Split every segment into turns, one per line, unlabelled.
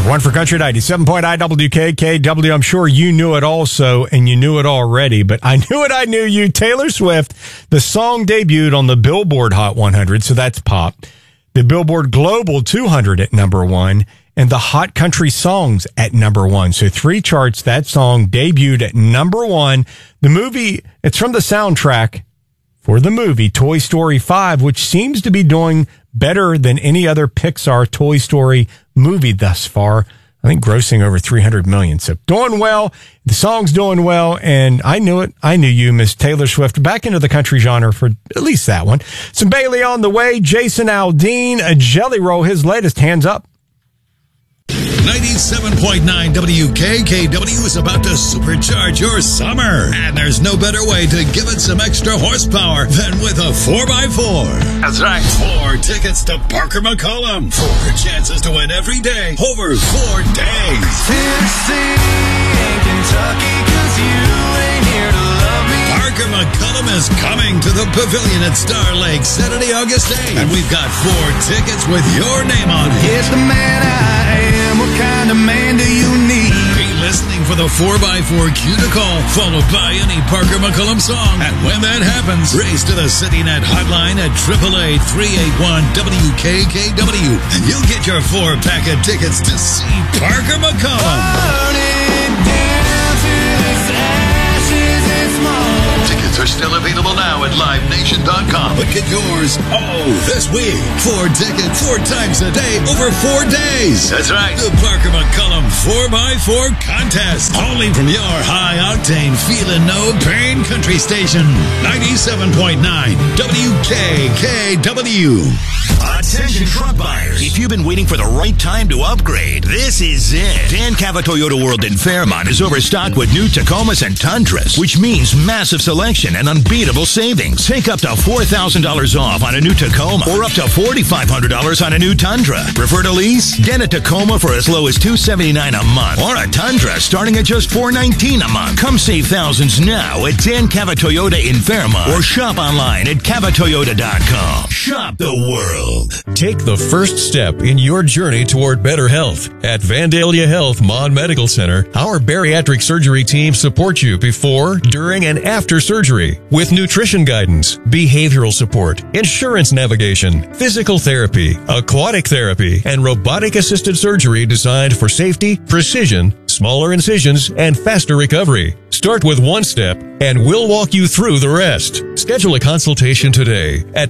One for Country 97.9 WKKW. I'm sure you knew it also, and you knew it already, but I knew it, I knew you. Taylor Swift, the song debuted on the Billboard Hot 100, so that's pop. The Billboard Global 200 at number 1, and the Hot Country Songs at number 1. So 3 charts, that song debuted at number 1. The movie, it's from the soundtrack for the movie Toy Story 5, which seems to be doing better than any other Pixar Toy Story movie thus far. I think grossing over $300 million. So doing well. The song's doing well. And I knew it. I knew you, Miss Taylor Swift. Back into the country genre for at least that one. Some Bailey on the way. Jason Aldean, a Jelly Roll, his latest, Hands Up.
97.9 WKKW is about to supercharge your summer. And there's no better way to give it some extra horsepower than with a 4x4. That's right. 4 tickets to Parker McCollum. 4 chances to win every day over 4 days.
Tennessee and Kentucky, 'cause you ain't here to love me.
Parker McCollum is coming to the Pavilion at Star Lake Saturday, August 8th. And we've got 4 tickets with your name on it.
It's the man I am. What kind of man do you need?
Be listening for the 4x4 cue to call, followed by any Parker McCollum song. And when that happens, race to the CityNet hotline at 888-381-WKKW. And you'll get your 4-pack of tickets to see Parker McCollum.
Burn it down till it's ashes and smoke.
Tickets are still available now at LiveNation.com. But get yours, this week. 4 tickets, 4 times a day, over 4 days. That's right. The Parker McCollum 4x4 contest. Only from your high-octane, feeling no pain country station. 97.9 WKKW.
Attention truck buyers. If you've been waiting for the right time to upgrade, this is it. Dan Cava Toyota World in Fairmont is overstocked with new Tacomas and Tundras, which means massive selection and unbeatable savings. Take up to $4,000 off on a new Tacoma or up to $4,500 on a new Tundra. Prefer to lease? Get a Tacoma for as low as $279 a month or a Tundra starting at just $419 a month. Come save thousands now at Dan Cava Toyota in Fairmont or shop online at cavatoyota.com. Shop the world.
Take the first step in your journey toward better health. At Vandalia Health Mon Medical Center, our bariatric surgery team supports you before, during, and after surgery with nutrition guidance, behavioral support, insurance navigation, physical therapy, aquatic therapy, and robotic-assisted surgery designed for safety, precision, smaller incisions, and faster recovery. Start with one step, and we'll walk you through the rest. Schedule a consultation today at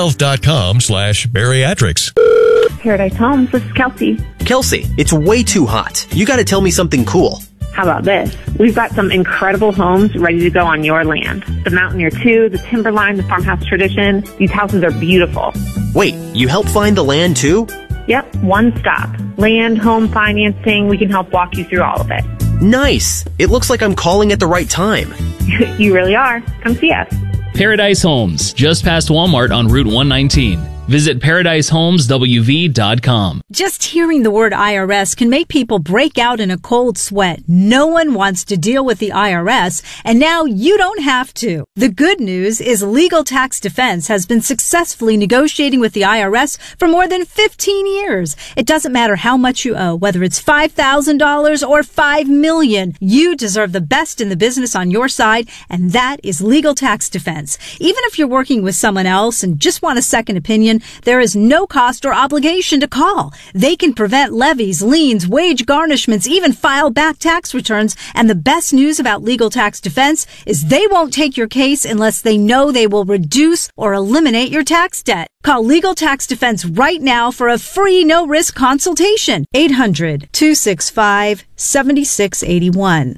monhealth.com/bariatrics.
Paradise Homes, this is Kelsey.
Kelsey, it's way too hot. You gotta tell me something cool.
How about this? We've got some incredible homes ready to go on your land. The Mountaineer 2, the Timberline, the Farmhouse Tradition. These houses are beautiful.
Wait, you help find the land too?
Yep, one stop. Land, home financing, we can help walk you through all of it.
Nice. It looks like I'm calling at the right time.
You really are. Come see us.
Paradise Homes, just past Walmart on Route 119. Visit ParadiseHomesWV.com.
Just hearing the word IRS can make people break out in a cold sweat. No one wants to deal with the IRS, and now you don't have to. The good news is Legal Tax Defense has been successfully negotiating with the IRS for more than 15 years. It doesn't matter how much you owe, whether it's $5,000 or $5 million. You deserve the best in the business on your side, and that is Legal Tax Defense. Even if you're working with someone else and just want a second opinion, there is no cost or obligation to call. They can prevent levies, liens, wage garnishments, even file back tax returns. And the best news about Legal Tax Defense is they won't take your case unless they know they will reduce or eliminate your tax debt. Call Legal Tax Defense right now for a free no-risk consultation. 800-265-7681.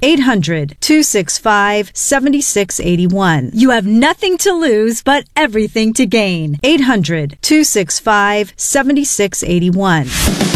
800-265-7681. You have nothing to lose but everything to gain. 800-265-7681.